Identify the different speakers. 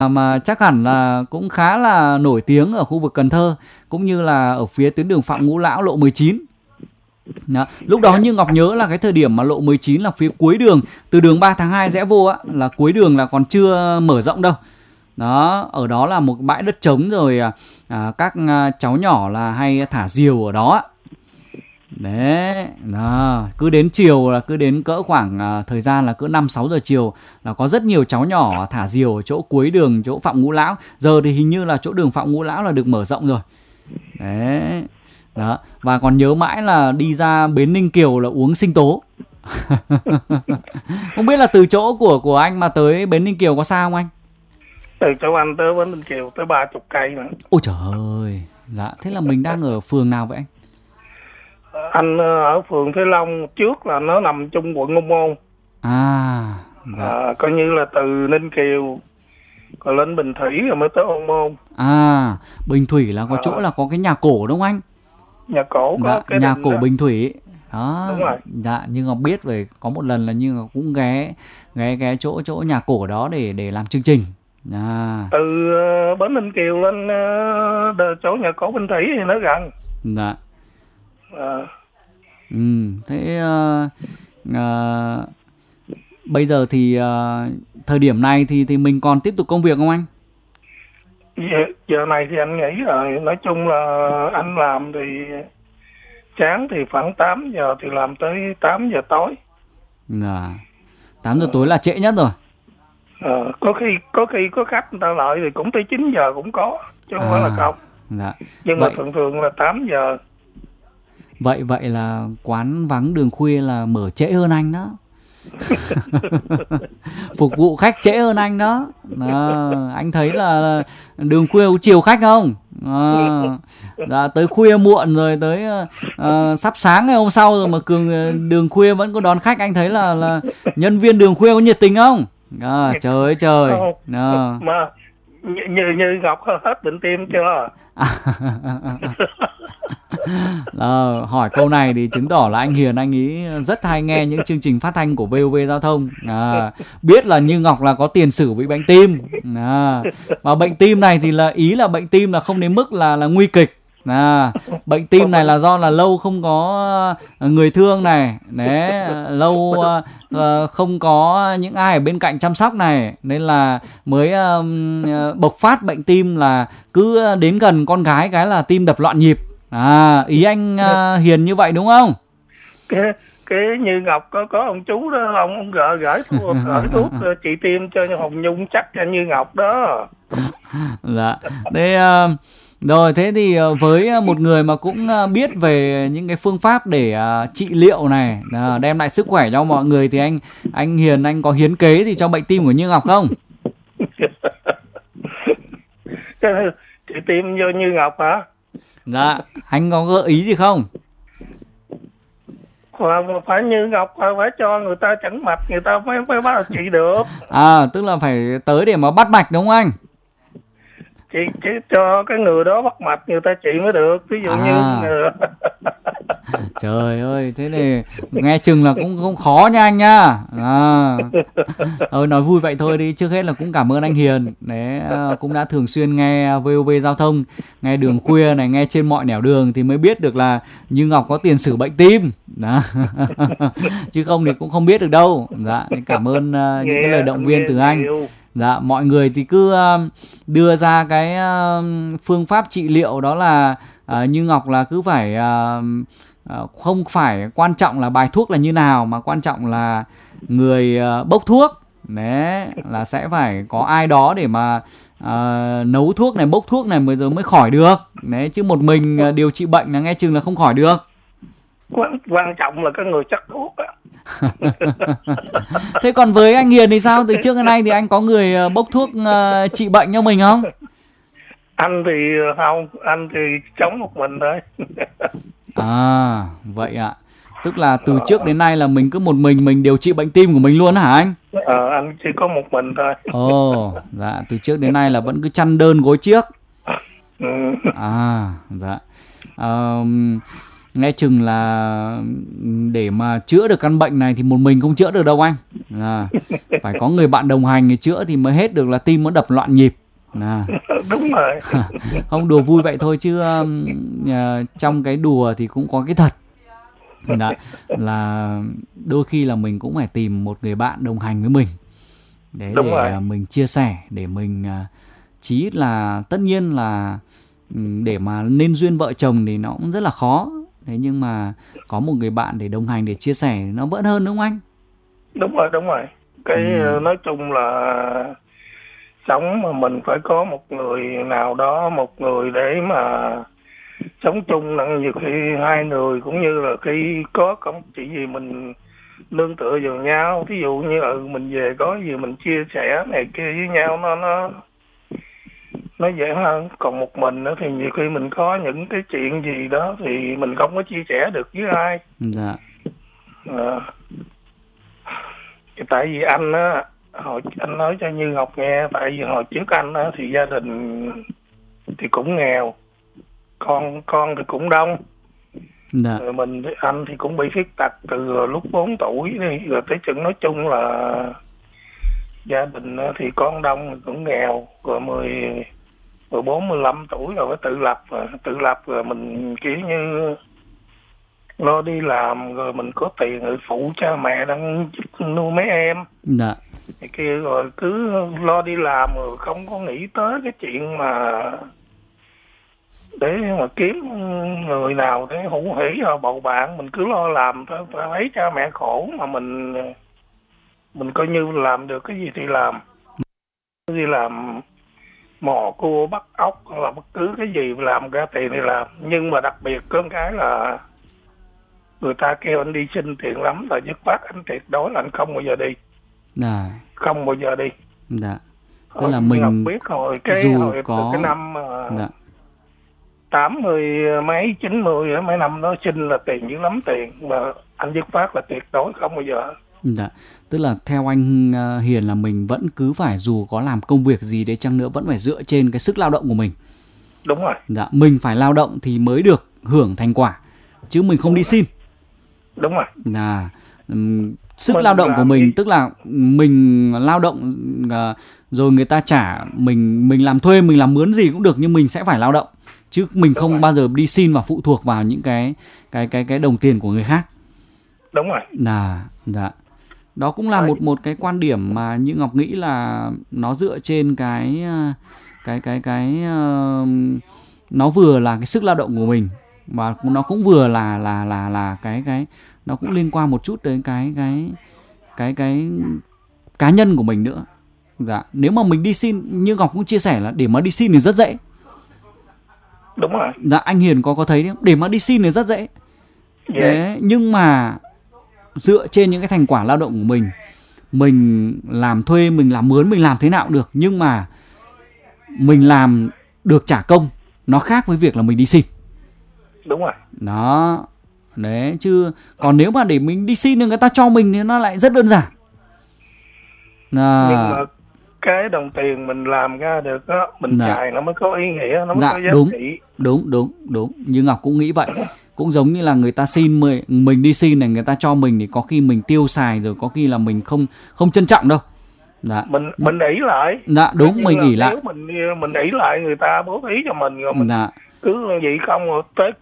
Speaker 1: mà chắc hẳn là cũng khá là nổi tiếng ở khu vực Cần Thơ, cũng như là ở phía tuyến đường Phạm Ngũ Lão lộ 19. Đó. Lúc đó Như Ngọc nhớ là cái thời điểm mà lộ 19 là phía cuối đường, từ đường 3 tháng 2 rẽ vô á, là cuối đường là còn chưa mở rộng đâu. Đó, ở đó là một bãi đất trống rồi, các cháu nhỏ là hay thả diều ở đó. Đấy, đó. Cứ đến chiều là cứ đến cỡ khoảng thời gian là cỡ 5-6 giờ chiều là có rất nhiều cháu nhỏ thả diều ở chỗ cuối đường, chỗ Phạm Ngũ Lão. Giờ thì hình như là chỗ đường Phạm Ngũ Lão là được mở rộng rồi. Đấy. Đó, và còn nhớ mãi là đi ra bến Ninh Kiều là uống sinh tố. Không biết là từ chỗ của anh mà tới bến Ninh Kiều có xa không anh?
Speaker 2: Từ chỗ anh tới bến Ninh Kiều tới 30 cây nữa.
Speaker 1: Ôi trời ơi. Dạ, thế là mình đang ở phường nào vậy anh?
Speaker 2: Anh ở phường Thế Long, trước là nó nằm chung quận Ô Môn.
Speaker 1: Dạ.
Speaker 2: Coi như là từ Ninh Kiều còn lên Bình Thủy rồi mới tới Ô Môn.
Speaker 1: Bình Thủy là có chỗ là có cái nhà cổ đúng không anh?
Speaker 2: Nhà cổ có
Speaker 1: dạ,
Speaker 2: cái
Speaker 1: nhà cổ
Speaker 2: đó.
Speaker 1: Bình Thủy. Đó.
Speaker 2: Đúng rồi.
Speaker 1: Dạ, nhưng Ngọc biết rồi, có một lần là Như Ngọc cũng ghé chỗ nhà cổ đó để làm chương trình.
Speaker 2: Từ bến Ninh Kiều lên chỗ nhà cổ Bình Thủy thì nó gần.
Speaker 1: Dạ. Thế bây giờ thì thời điểm này thì mình còn tiếp tục công việc không anh?
Speaker 2: Giờ này thì anh nghỉ rồi. Nói chung là anh làm thì sáng thì khoảng 8 giờ thì làm tới 8 giờ tối.
Speaker 1: 8 giờ tối là trễ nhất rồi.
Speaker 2: Có khi có khách người ta lại thì cũng tới 9 giờ cũng có, chứ không phải là không.
Speaker 1: Dạ.
Speaker 2: Nhưng mà thường là 8 giờ.
Speaker 1: Vậy là quán vắng đường khuya là mở trễ hơn anh đó. Phục vụ khách trễ hơn anh đó. Anh thấy là đường khuya chiều khách không? Dạ, tới khuya muộn rồi, tới sắp sáng ngày hôm sau rồi mà đường khuya vẫn có đón khách. Anh thấy là nhân viên đường khuya có nhiệt tình không? Trời ơi trời.
Speaker 2: Mà như Ngọc hết bệnh tim chưa?
Speaker 1: Hỏi câu này thì chứng tỏ là anh Hiền anh ấy rất hay nghe những chương trình phát thanh của VOV Giao thông. Biết là Như Ngọc là có tiền sử bị bệnh tim. Và bệnh tim này thì là ý là bệnh tim là không đến mức là nguy kịch. Bệnh tim này là do là lâu không có người thương này, đấy, lâu không có những ai ở bên cạnh chăm sóc này, nên là mới bộc phát bệnh tim, là cứ đến gần con gái cái là tim đập loạn nhịp. Ý anh Hiền như vậy đúng không?
Speaker 2: Cái Như Ngọc có ông chú đó, ông gửi thuốc trị tim cho Hồng Nhung chắc cho Như Ngọc đó.
Speaker 1: Dạ. Thế rồi, thế thì với một người mà cũng biết về những cái phương pháp để trị liệu này, đem lại sức khỏe cho mọi người, thì anh Hiền anh có hiến kế gì cho bệnh tim của Như Ngọc không?
Speaker 2: Trị tim cho Như Ngọc hả?
Speaker 1: Dạ, anh có gợi ý gì không?
Speaker 2: Phải Như Ngọc phải cho người ta chẩn mạch, người ta mới bắt đầu trị được.
Speaker 1: Tức là phải tới để mà bắt mạch đúng không anh?
Speaker 2: Chỉ cho cái người đó bắt mạch người ta trị mới được. Ví dụ như
Speaker 1: trời ơi, thế này nghe chừng là cũng không khó nha anh nha. Nói vui vậy thôi đi. Trước hết là cũng cảm ơn anh Hiền đấy, cũng đã thường xuyên nghe VOV Giao thông, nghe đường khuya này, nghe trên mọi nẻo đường thì mới biết được là Như Ngọc có tiền sử bệnh tim đó. Chứ không thì cũng không biết được đâu. Dạ, cảm ơn những cái lời động viên từ anh. Dạ, mọi người thì cứ đưa ra cái phương pháp trị liệu đó là Như Ngọc là cứ phải không phải quan trọng là bài thuốc là như nào, mà quan trọng là người bốc thuốc. Đấy, là sẽ phải có ai đó để mà nấu thuốc này, bốc thuốc này mới khỏi được. Đấy, chứ một mình điều trị bệnh là nghe chừng là không khỏi được.
Speaker 2: Quan trọng là cái người chắc thuốc á.
Speaker 1: Thế còn với anh Hiền thì sao? Từ trước đến nay thì anh có người bốc thuốc trị bệnh cho mình không?
Speaker 2: Anh thì không, anh thì chống một mình thôi.
Speaker 1: Vậy ạ. Tức là từ trước đến nay là mình cứ một mình điều trị bệnh tim của mình luôn hả anh?
Speaker 2: Anh chỉ có một mình thôi.
Speaker 1: Dạ, từ trước đến nay là vẫn cứ chăn đơn gối chiếc. Dạ. nghe chừng là để mà chữa được căn bệnh này thì một mình không chữa được đâu anh. Phải có người bạn đồng hành thì chữa thì mới hết được là tim nó đập loạn nhịp.
Speaker 2: Đúng rồi.
Speaker 1: Không, đùa vui vậy thôi chứ trong cái đùa thì cũng có cái thật. Là đôi khi là mình cũng phải tìm một người bạn đồng hành với mình để mình chia sẻ, để mình chí ít là tất nhiên là để mà nên duyên vợ chồng thì nó cũng rất là khó. Thế nhưng mà có một người bạn để đồng hành, để chia sẻ nó vẫn hơn, đúng không anh?
Speaker 2: Đúng rồi. Cái nói chung là sống mà mình phải có một người nào đó, một người để mà sống chung. Nhiều khi hai người cũng như là khi có không chỉ gì mình nương tựa vào nhau, thí dụ như mình về có gì mình chia sẻ này kia với nhau, nó dễ hơn. Còn một mình đó thì nhiều khi mình có những cái chuyện gì đó thì mình không có chia sẻ được với ai.
Speaker 1: Dạ.
Speaker 2: Tại vì anh á, anh nói cho Như Ngọc nghe, tại vì hồi trước anh á thì gia đình thì cũng nghèo, con thì cũng đông.
Speaker 1: Dạ.
Speaker 2: Rồi anh thì cũng bị khuyết tật từ lúc 4 tuổi đi, rồi tới chừng nói chung là gia đình thì con đông cũng nghèo, rồi 14, 15 tuổi rồi phải tự lập rồi mình kiểu như lo đi làm, rồi mình có tiền rồi phụ cha mẹ đang nuôi mấy em.
Speaker 1: Dạ.
Speaker 2: Thì kia rồi cứ lo đi làm rồi không có nghĩ tới cái chuyện mà để mà kiếm người nào để hữu hỉ rồi bầu bạn. Mình cứ lo làm thôi, thấy cha mẹ khổ mà mình coi như làm được cái gì thì làm, đi làm mò cua bắt ốc hoặc là bất cứ cái gì làm ra tiền thì làm. Nhưng mà đặc biệt có cái là người ta kêu anh đi xin tiền lắm, là dứt khoát anh tuyệt đối là anh không bao giờ đi. Không bao giờ đi.
Speaker 1: Dạ. Tức là mình
Speaker 2: biết hồi
Speaker 1: có
Speaker 2: cái năm 80 mấy 90 mấy năm đó xin là tiền dữ lắm tiền, mà anh dứt khoát là tuyệt đối không bao giờ.
Speaker 1: Dạ. Tức là theo anh Hiền là mình vẫn cứ phải, dù có làm công việc gì đấy chăng nữa, vẫn phải dựa trên cái sức lao động của mình.
Speaker 2: Đúng rồi.
Speaker 1: Dạ, mình phải lao động thì mới được hưởng thành quả, chứ mình không đi xin.
Speaker 2: Đúng rồi.
Speaker 1: Là sức lao động của mình, tức là mình lao động rồi người ta trả mình làm thuê, mình làm mướn gì cũng được, nhưng mình sẽ phải lao động, chứ mình không bao giờ đi xin và phụ thuộc vào những cái đồng tiền của người khác.
Speaker 2: Đúng rồi.
Speaker 1: Dạ. Đó cũng là một cái quan điểm mà Như Ngọc nghĩ là nó dựa trên cái nó vừa là cái sức lao động của mình, và nó cũng vừa là cái nó cũng liên quan một chút đến cái cá nhân của mình nữa. Dạ. Nếu mà mình đi xin, như Ngọc cũng chia sẻ là để mà đi xin thì rất dễ.
Speaker 2: Đúng rồi.
Speaker 1: Dạ, anh Hiền có thấy đấy, để mà đi xin thì rất dễ. Đấy, nhưng mà dựa trên những cái thành quả lao động của mình làm thuê, mình làm mướn, mình làm thế nào được, nhưng mà mình làm được trả công, nó khác với việc là mình đi xin.
Speaker 2: Đúng rồi.
Speaker 1: Đó. Đấy, chứ còn nếu mà để mình đi xin thì người ta cho mình thì nó lại rất đơn giản.
Speaker 2: Nhưng mà cái đồng tiền mình làm ra được đó, mình xài nó mới có ý nghĩa, nó mới có giá trị.
Speaker 1: Đúng. Như Ngọc cũng nghĩ vậy. Cũng giống như là người ta xin mình đi xin này, người ta cho mình thì có khi mình tiêu xài rồi, có khi là mình không trân trọng đâu. Dạ.
Speaker 2: Mình ỷ lại.
Speaker 1: Dạ, đúng, mình ỷ lại.
Speaker 2: Nếu mình ỷ lại người ta bố thí cho mình rồi mình cứ vậy không, rồi tới